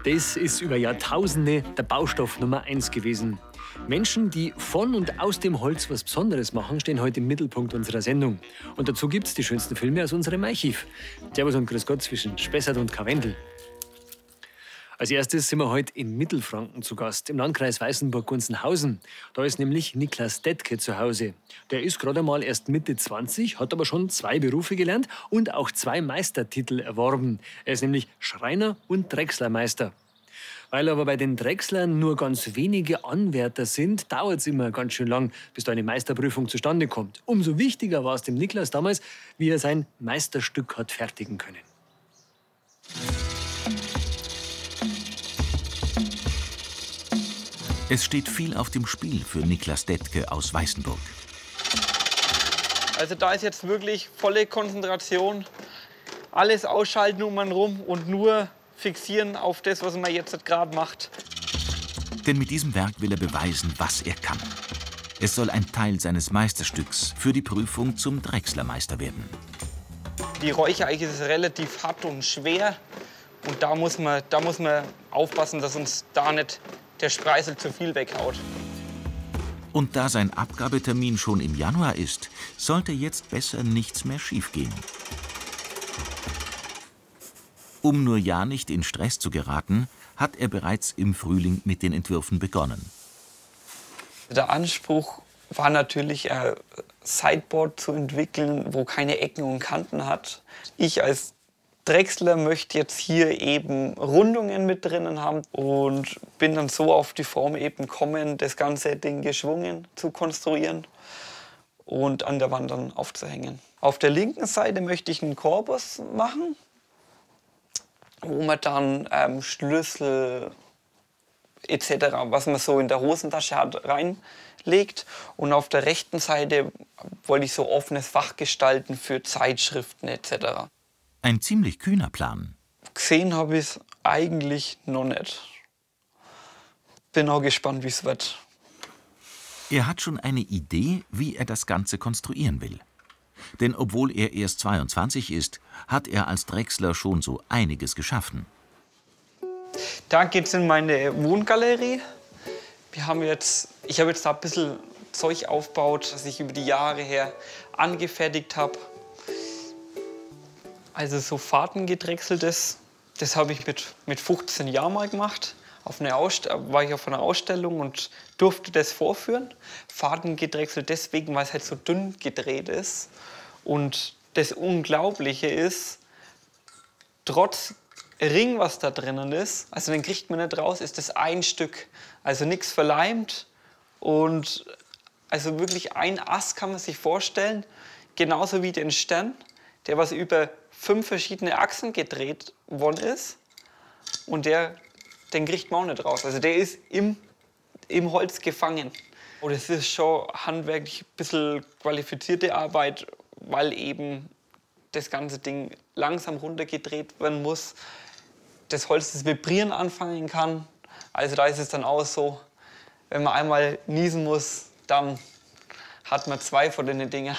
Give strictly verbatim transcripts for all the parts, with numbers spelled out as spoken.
Das ist über Jahrtausende der Baustoff Nummer eins gewesen. Menschen, die von und aus dem Holz was Besonderes machen, stehen heute im Mittelpunkt unserer Sendung. Und dazu gibt es die schönsten Filme aus unserem Archiv. Servus und grüß Gott zwischen Spessart und Karwendel. Als erstes sind wir heute in Mittelfranken zu Gast, im Landkreis Weißenburg-Gunzenhausen. Da ist nämlich Niklas Detke zu Hause. Der ist gerade mal erst Mitte zwanzig, hat aber schon zwei Berufe gelernt und auch zwei Meistertitel erworben. Er ist nämlich Schreiner und Drechslermeister. Weil aber bei den Drechslern nur ganz wenige Anwärter sind, dauert es immer ganz schön lang, bis da eine Meisterprüfung zustande kommt. Umso wichtiger war es dem Niklas damals, wie er sein Meisterstück hat fertigen können. Es steht viel auf dem Spiel für Niklas Detke aus Weißenburg. Also da ist jetzt wirklich volle Konzentration. Alles ausschalten um einen rum und nur fixieren auf das, was man jetzt gerade macht. Denn mit diesem Werk will er beweisen, was er kann. Es soll ein Teil seines Meisterstücks für die Prüfung zum Drechslermeister werden. Die Räuchereiche ist relativ hart und schwer. Und da muss man, da muss man aufpassen, dass uns da nicht der Spreisel zu viel weghaut. Und da sein Abgabetermin schon im Januar ist, sollte jetzt besser nichts mehr schiefgehen. Um nur ja nicht in Stress zu geraten, hat er bereits im Frühling mit den Entwürfen begonnen. Der Anspruch war natürlich, ein Sideboard zu entwickeln, wo keine Ecken und Kanten hat. Ich als Drechsler möchte jetzt hier eben Rundungen mit drinnen haben und bin dann so auf die Form eben gekommen, das ganze Ding geschwungen zu konstruieren und an der Wand dann aufzuhängen. Auf der linken Seite möchte ich einen Korbus machen, wo man dann ähm, Schlüssel et cetera, was man so in der Hosentasche hat, reinlegt. Und auf der rechten Seite wollte ich so offenes Fach gestalten für Zeitschriften et cetera. Ein ziemlich kühner Plan. Gesehen habe ich es eigentlich noch nicht. Bin auch gespannt, wie es wird. Er hat schon eine Idee, wie er das Ganze konstruieren will. Denn obwohl er erst zweiundzwanzig ist, hat er als Drechsler schon so einiges geschaffen. Da geht es in meine Wohngalerie. Wir haben jetzt, ich habe jetzt da ein bisschen Zeug aufgebaut, das ich über die Jahre her angefertigt habe. Also so Fahrtengedrechseltes, das habe ich mit, mit fünfzehn Jahren mal gemacht. Auf eine Ausst war ich auf einer Ausstellung und durfte das vorführen. Fahrtengedrechselt deswegen, weil es halt so dünn gedreht ist. Und das Unglaubliche ist, trotz Ring, was da drinnen ist, also den kriegt man nicht raus, ist das ein Stück. Also nichts verleimt und also wirklich ein Ast kann man sich vorstellen, genauso wie den Stern, der was über fünf verschiedene Achsen gedreht worden ist und der, den kriegt man auch nicht raus. Also der ist im, im Holz gefangen. Und es ist schon handwerklich ein bisschen qualifizierte Arbeit, weil eben das ganze Ding langsam runtergedreht werden muss. Das Holz das Vibrieren anfangen kann. Also da ist es dann auch so, wenn man einmal niesen muss, dann hat man zwei von den Dingen.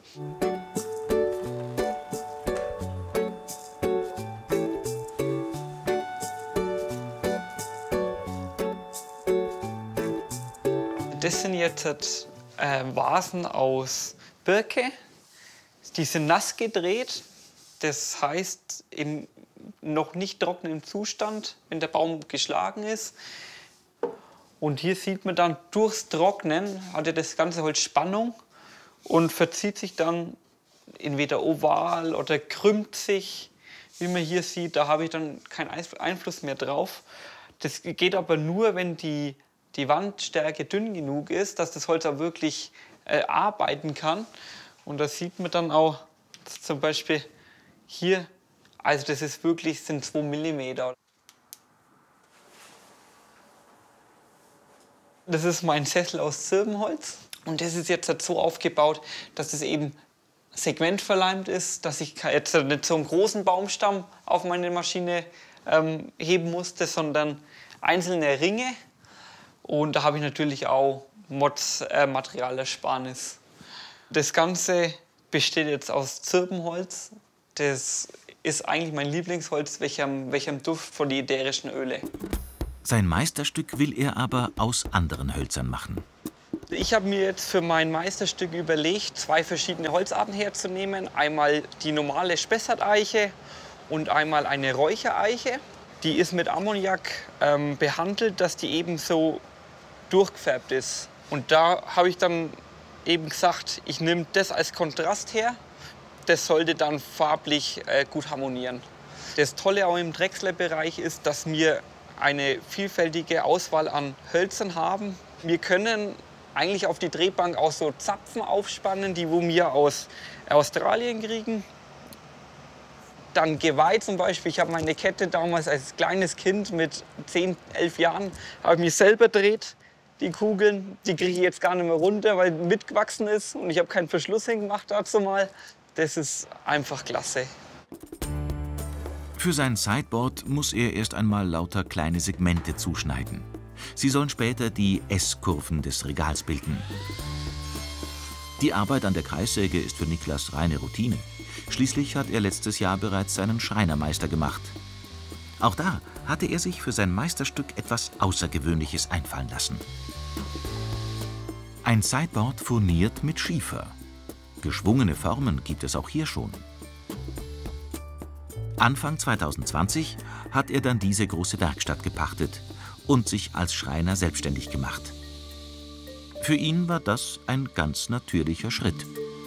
Das sind jetzt äh, Vasen aus Birke. Die sind nass gedreht. Das heißt, im noch nicht trockenen Zustand, wenn der Baum geschlagen ist. Und hier sieht man dann, durchs Trocknen hat ja das ganze Holz Spannung und verzieht sich dann entweder oval oder krümmt sich. Wie man hier sieht, da habe ich dann keinen Einfluss mehr drauf. Das geht aber nur, wenn die die Wandstärke dünn genug ist, dass das Holz auch wirklich äh, arbeiten kann. Und das sieht man dann auch zum Beispiel hier, also das ist wirklich, sind zwei Millimeter. Das ist mein Sessel aus Zirbenholz und das ist jetzt so aufgebaut, dass es eben segmentverleimt ist, dass ich jetzt nicht so einen großen Baumstamm auf meine Maschine ähm, heben musste, sondern einzelne Ringe. Und da habe ich natürlich auch Mods, äh, Materialersparnis. Das Ganze besteht jetzt aus Zirbenholz. Das ist eigentlich mein Lieblingsholz, welchem, welchem Duft von den ätherischen Öle. Sein Meisterstück will er aber aus anderen Hölzern machen. Ich habe mir jetzt für mein Meisterstück überlegt, zwei verschiedene Holzarten herzunehmen. Einmal die normale Spessart-Eiche und einmal eine Räuchereiche. Die ist mit Ammoniak ähm, behandelt, dass die eben so durchgefärbt ist. Und da habe ich dann eben gesagt, ich nehme das als Kontrast her. Das sollte dann farblich äh, gut harmonieren. Das Tolle auch im Drechsler-Bereich ist, dass wir eine vielfältige Auswahl an Hölzern haben. Wir können eigentlich auf die Drehbank auch so Zapfen aufspannen, die wo wir aus Australien kriegen. Dann Geweih zum Beispiel. Ich habe meine Kette damals als kleines Kind mit zehn, elf Jahren habe ich mich selber gedreht. Die Kugeln, die kriege ich jetzt gar nicht mehr runter, weil mitgewachsen ist und ich habe keinen Verschluss hingemacht dazu mal. Das ist einfach klasse. Für sein Sideboard muss er erst einmal lauter kleine Segmente zuschneiden. Sie sollen später die S-Kurven des Regals bilden. Die Arbeit an der Kreissäge ist für Niklas reine Routine. Schließlich hat er letztes Jahr bereits seinen Schreinermeister gemacht. Auch da hatte er sich für sein Meisterstück etwas Außergewöhnliches einfallen lassen. Ein Sideboard furniert mit Schiefer. Geschwungene Formen gibt es auch hier schon. Anfang zweitausendzwanzig hat er dann diese große Werkstatt gepachtet und sich als Schreiner selbstständig gemacht. Für ihn war das ein ganz natürlicher Schritt.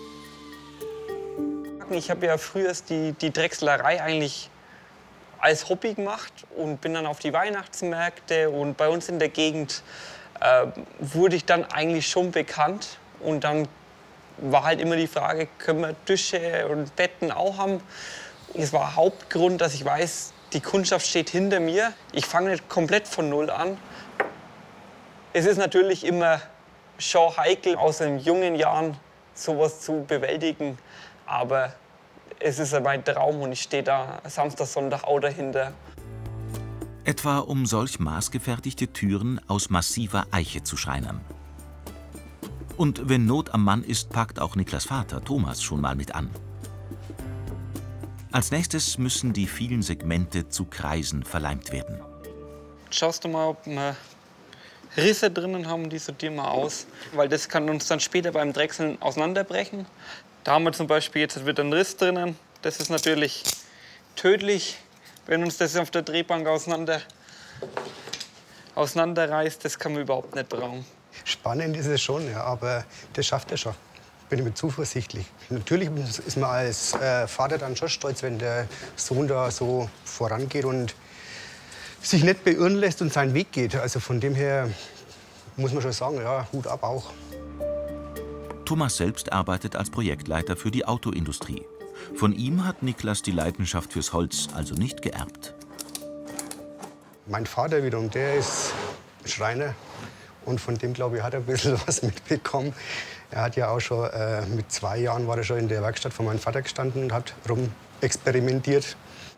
Ich habe ja früher die, die Drechslerei eigentlich als Hobby gemacht und bin dann auf die Weihnachtsmärkte. Und bei uns in der Gegend äh, wurde ich dann eigentlich schon bekannt. Und dann war halt immer die Frage, können wir Tische und Betten auch haben? Es war Hauptgrund, dass ich weiß, die Kundschaft steht hinter mir. Ich fange nicht komplett von Null an. Es ist natürlich immer schon heikel, aus den jungen Jahren sowas zu bewältigen. Aber es ist mein Traum und ich stehe da Samstag, Sonntag auch dahinter. Etwa um solch maßgefertigte Türen aus massiver Eiche zu schreinern. Und wenn Not am Mann ist, packt auch Niklas Vater Thomas schon mal mit an. Als nächstes müssen die vielen Segmente zu Kreisen verleimt werden. Schaust du mal, ob wir Risse drinnen haben, die sortieren wir aus. Weil das kann uns dann später beim Drechseln auseinanderbrechen. Da haben wir zum Beispiel jetzt wieder einen Riss drinnen. Das ist natürlich tödlich, wenn uns das auf der Drehbank auseinander, auseinanderreißt. Das kann man überhaupt nicht brauchen. Spannend ist es schon, ja, aber das schafft er schon. Bin ich mir zuversichtlich. Natürlich ist man als äh, Vater dann schon stolz, wenn der Sohn da so vorangeht und sich nicht beirren lässt und seinen Weg geht. Also von dem her muss man schon sagen, ja, Hut ab auch. Thomas selbst arbeitet als Projektleiter für die Autoindustrie. Von ihm hat Niklas die Leidenschaft fürs Holz also nicht geerbt. Mein Vater wiederum, der ist Schreiner. Und von dem, glaube ich, hat er ein bisschen was mitbekommen. Er hat ja auch schon, äh, mit zwei Jahren war er schon in der Werkstatt von meinem Vater gestanden und hat rumexperimentiert.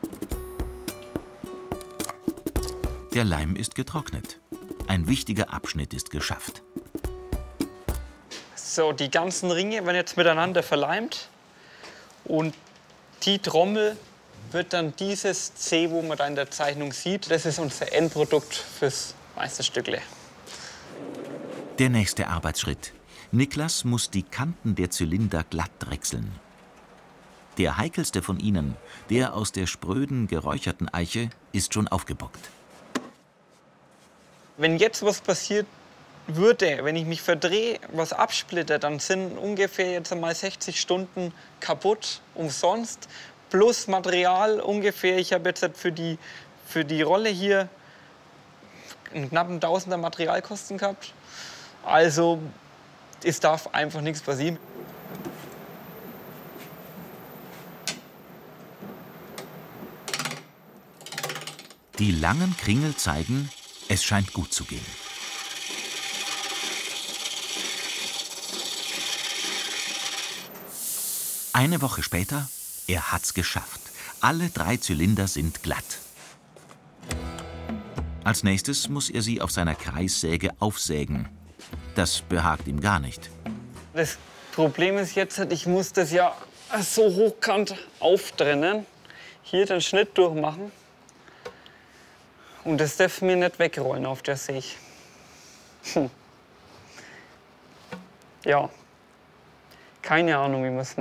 Der Leim ist getrocknet. Ein wichtiger Abschnitt ist geschafft. So, die ganzen Ringe werden jetzt miteinander verleimt. Und die Trommel wird dann dieses C, wo man da in der Zeichnung sieht, das ist unser Endprodukt fürs Meisterstückle. Der nächste Arbeitsschritt. Niklas muss die Kanten der Zylinder glatt drechseln. Der heikelste von ihnen, der aus der spröden, geräucherten Eiche, ist schon aufgebockt. Wenn jetzt was passiert würde, wenn ich mich verdrehe, was absplitter, dann sind ungefähr jetzt einmal sechzig Stunden kaputt, umsonst. Plus Material ungefähr, ich habe jetzt für die, für die Rolle hier einen knappen Tausender Materialkosten gehabt. Also es darf einfach nichts passieren. Die langen Kringel zeigen, es scheint gut zu gehen. Eine Woche später, er hat's geschafft. Alle drei Zylinder sind glatt. Als nächstes muss er sie auf seiner Kreissäge aufsägen. Das behagt ihm gar nicht. Das Problem ist jetzt, ich muss das ja so hochkant auftrennen. hier den Schnitt durchmachen. Und das darf mir nicht wegrollen auf der Sicht. Hm. Ja, keine Ahnung, wie man es